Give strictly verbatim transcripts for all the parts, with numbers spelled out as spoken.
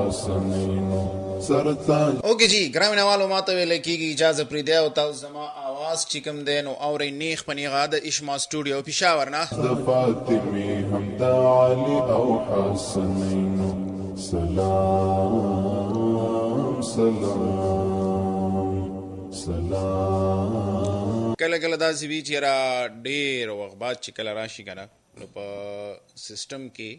حسنینو سرطان. اوکے جی ګرام نوالو ماته ویل کېږي اجازه پرېږدئ او تاسو زما اواز چې کوم دی نو اورئ نیغ په نیغه د اشما سټوډیو پېښور نه د فاطمې هم د علي او حسنینو سلام سلام سلام. کله کله داسې وي چې یاره ډېر وخت بعد چې کله راشي که نه نو په سیسټم کې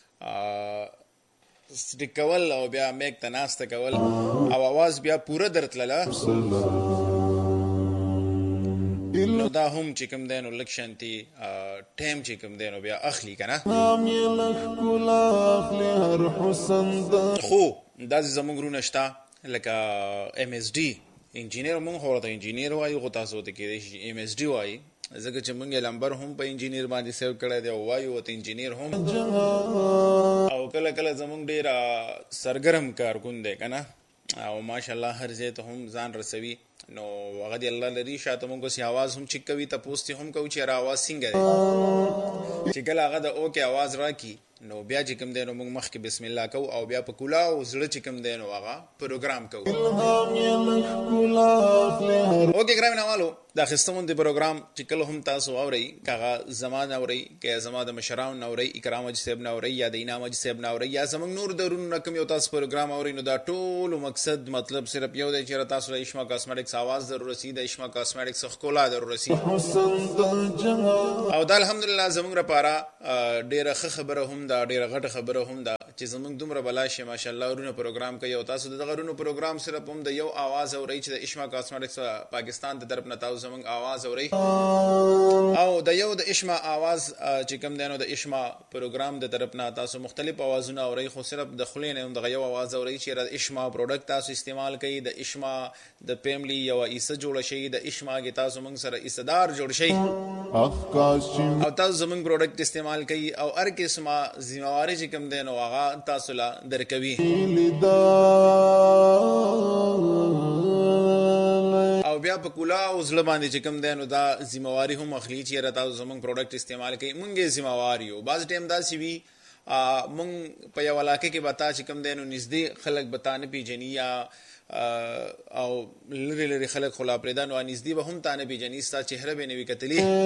سټیک کول او بیا میک ته ناسته کول او اواز بیا پوره درتلله نو دا هم چې کوم دی نو لږ شانتي ټایم چې کوم دی نو بیا اخلي که نه. خو داسې زموږ رونه شته لکه ایم ایس ډي انجینیر موږ خو ورته انجینیر وایو خو تاسو ورته کېدای شي ایم ایس ډي وایي ځکه چې موږ یې لمبر هم په انجینیر باندې سیو کړی دی او وایو ورته انجینیر هم او کله کله زموږ ډېر سرګرم کارکون دی که نه او ماشاءالله هر ځای ته هم ځان رسوي نو هغه دې الله لري شاته موږ اوس آواز هم چیک کوي تپوس ترې هم کوو چې یاره اواز څنګه دی چې کله هغه د اوکې اواز راکړي نو بیا چې کوم دی نو موږ مخکې بسم الله کوو او بیا په کولا او زړه چې کوم دی نو هغه پروګرام کوو. اوکې ګرام نوالو دا ښایسته غوندې پروګرام چې کله هم تاسو اورئ که هغه زما نه اورئ که زما د مشرانو نه اورئ اکرام حاجي صاحب نه اورئ یا د انعام حاجي صاحب نه اورئ یا زموږ نور د ورونو نه کوم یو تاسو پروګرام اورئ نو دا ټولو مقصد مطلب صرف یو دی چې تاسو د اشما کاسمیټکس آواز ضرور رسي د اشما کاسمیټکس ښکلا ضرور رسي او دا الحمدلله زموږ لپاره ډېره ښه خبره هم ده ډېره غټه خبره هم ده چې زموږ دومره بلا شي ماشاءالله ورونه پروګرام کوي او تاسو د دغه ورونو پروګرام صرف هم د یو آواز اورئ چې د اشما کاسمیټکس پاکستان د طرف نه تاسو زموږ آواز اورئ او د یو د اشما آواز چې کوم دی نو د اشما پروګرام د طرف نه تاسو مختلف آوازونه اورئ خو صرف د خولې نه هم دغه یو آواز اورئ چې د اشما پروډکټ تاسو استعمال کوئ د اشما د فیملی یوه ایسه جوړه شي د اشما کې تاسو موږ سره ایسهدار جوړ شئ او تاسو زموږ پروډکټ استعمال کوئ او هر قسمه ذمہواري چې کوم دی نو هغه تاسو له درکوي او بیا په کولا او زړه باندې چې کوم دی نو دا ذمہواري هم اخلي چې یاره تاسو زموږ پروډکټ استعمال کوئ موږ یې ذمہوار یو بعض ټایم داسې وي موږ په یو علاقه کې به تا چې کوم دی نو نږدې خلک به تا نه پیژني یا او لرې لرې خلک خو لا پرېږده نو نږدې به هم تا نه پیژني ستا چهره به یې نه وي کتلي